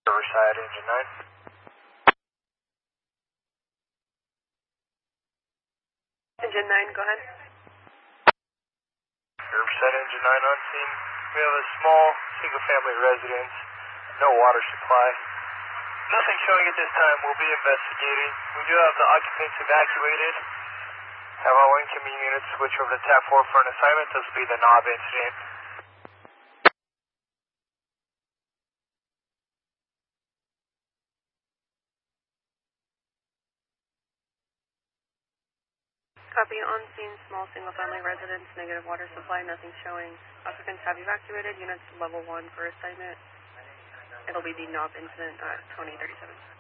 Riverside, engine 9. Engine 9, go ahead. Riverside, engine 9 on scene. We have a small single-family residence, no water supply. Nothing showing at this time. We'll be investigating. We do have the occupants evacuated. Have all incoming units switch over to TAP 4 for an assignment. This will be the knob incident. Copy, on scene, small single-family residence, negative water supply, nothing showing. Occupants have evacuated, units level 1 for assignment. It'll be the knob incident at 2037.